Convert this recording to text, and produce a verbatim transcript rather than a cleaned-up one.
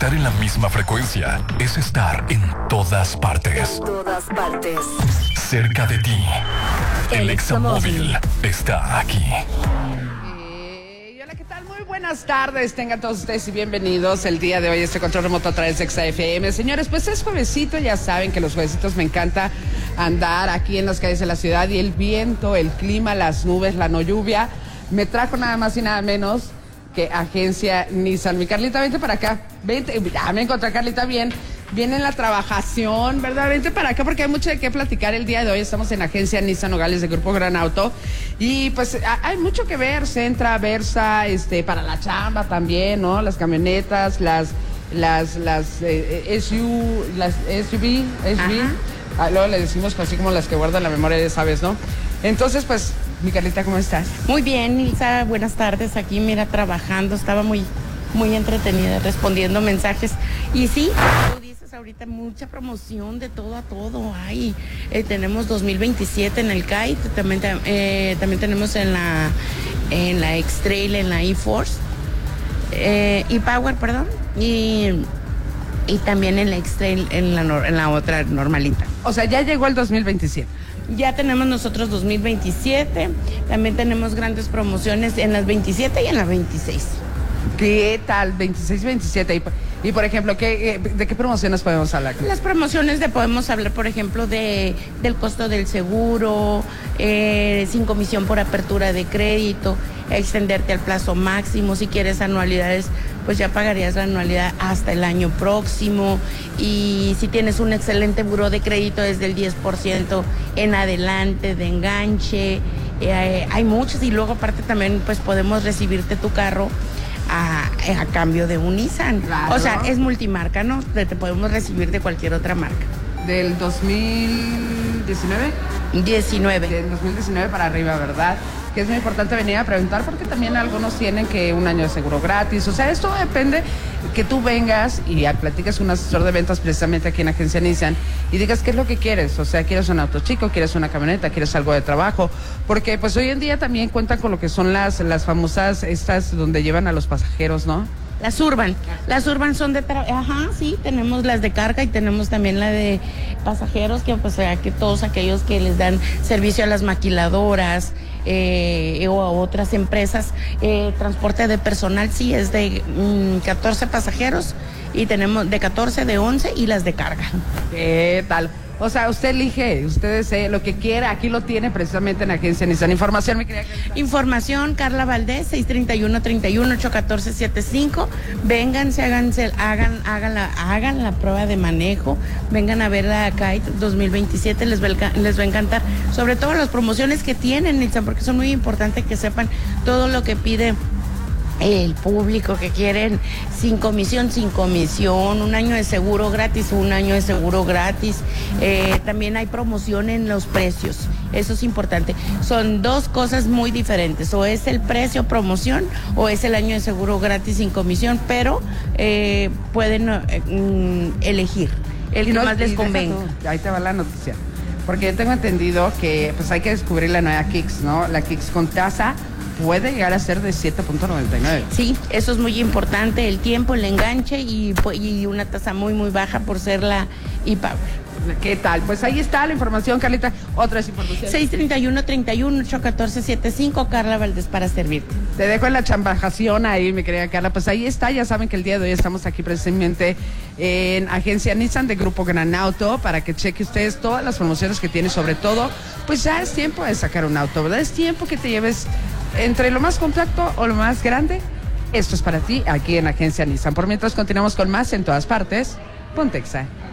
Estar en la misma frecuencia es estar en todas partes. En todas partes. Cerca de ti. El, El Examóvil está aquí. Hola, ¿qué tal? Muy buenas tardes. Tengan todos ustedes y bienvenidos el día de hoy este control remoto a través de Exa F M. Señores, pues es juevesito, ya saben que los juevesitos me encanta andar aquí en las calles de la ciudad y el viento, el clima, las nubes, la no lluvia, me trajo nada más y nada menos que Agencia Nissan. Mi Carlita, vente para acá. Vente, ya me encontré a Carlita bien. Viene en la trabajación, ¿verdad? Vente para acá porque hay mucho de qué platicar el día de hoy. Estamos en Agencia Nissan Nogales de Grupo Gran Auto. Y pues hay mucho que ver, Sentra, Versa, este, para la chamba también, ¿no? Las camionetas, las, las, las eh, S U, las S U V, S U V. Ah, luego le decimos así como las que guardan la memoria, ya sabes, ¿no? Entonces, pues, mi Carlita, ¿cómo estás? Muy bien, Ilsa, buenas tardes. Aquí, mira, trabajando, estaba muy, muy entretenida respondiendo mensajes. Y sí, tú dices ahorita mucha promoción de todo a todo. Ay, eh, tenemos dos mil veintisiete en el Kite, también, eh, también tenemos en la, en la X-Trail, en la E-Force, eh, E-Power, perdón, y... y también en la X-Trail, en la, en la otra normalita. O sea, ya llegó el dos mil veintisiete. Ya tenemos nosotros dos mil veintisiete, también tenemos grandes promociones en las veintisiete y en las veintiséis. ¿Qué tal? veintiséis, veintisiete. Y, y por ejemplo, ¿qué, ¿de qué promociones podemos hablar? Las promociones de podemos hablar, por ejemplo, de del costo del seguro, eh, sin comisión por apertura de crédito, extenderte al plazo máximo. Si quieres anualidades, pues ya pagarías la anualidad hasta el año próximo. Y si tienes un excelente buró de crédito, desde el diez por ciento en adelante de enganche. Eh, hay muchos, y luego aparte también pues podemos recibirte tu carro A, a cambio de un Nissan. Claro. O sea, es multimarca, ¿no? Te, te podemos recibir de cualquier otra marca. ¿Del dos mil diecinueve? diecinueve. Del dos mil diecinueve para arriba, ¿verdad? Que es muy importante venir a preguntar porque también algunos tienen que un año de seguro gratis. O sea, esto depende que tú vengas y platiques con un asesor de ventas precisamente aquí en Agencia Nissan y digas qué es lo que quieres. O sea, ¿quieres un auto chico? ¿Quieres una camioneta? ¿Quieres algo de trabajo? Porque pues hoy en día también cuentan con lo que son las, las famosas estas donde llevan a los pasajeros, ¿no? Las Urban. Las Urban son de... Tra- Ajá, sí, tenemos las de carga y tenemos también la de pasajeros, que pues sea que todos aquellos que les dan servicio a las maquiladoras eh, o a otras empresas, eh, transporte de personal, sí, es de mm, catorce pasajeros y tenemos de catorce, de once y las de carga. ¿Qué tal? O sea, usted elige, usted desee lo que quiera, aquí lo tiene precisamente en Agencia Nissan. Información, mi querida Carlita. Información, Carla Valdés, seis treinta y uno, treinta y uno, ocho catorce, setenta y cinco. Vénganse, háganse, hagan, hagan, la, hagan la prueba de manejo, vengan a ver la Kite dos mil veintisiete, les va, les va a encantar. Sobre todo las promociones que tienen, Nilsa, porque son muy importantes que sepan todo lo que pide el público, que quieren sin comisión, sin comisión, un año de seguro gratis, un año de seguro gratis. Eh, también hay promoción en los precios, eso es importante. Son dos cosas muy diferentes, o es el precio promoción o es el año de seguro gratis sin comisión, pero eh, pueden eh, mm, elegir el que no, más les convenga. Tú, ahí te va la noticia. Porque yo tengo entendido que pues hay que descubrir la nueva Kicks, ¿no? La Kicks con tasa puede llegar a ser de siete punto noventa y nueve. Sí, eso es muy importante, el tiempo, el enganche y, y una tasa muy, muy baja por ser la E-Power. ¿Qué tal? Pues ahí está la información, Carlita. Otras informaciones. seis treinta y uno, treinta y uno, ocho catorce, setenta y cinco, Carla Valdés para servirte. Te dejo en la chambajación ahí, mi querida Carla. Pues ahí está, ya saben que el día de hoy estamos aquí precisamente en Agencia Nissan de Grupo Gran Auto para que cheque ustedes todas las promociones que tiene, sobre todo, pues ya es tiempo de sacar un auto, ¿verdad? Es tiempo que te lleves entre lo más compacto o lo más grande. Esto es para ti aquí en Agencia Nissan. Por mientras continuamos con más en todas partes. Ponte Exa.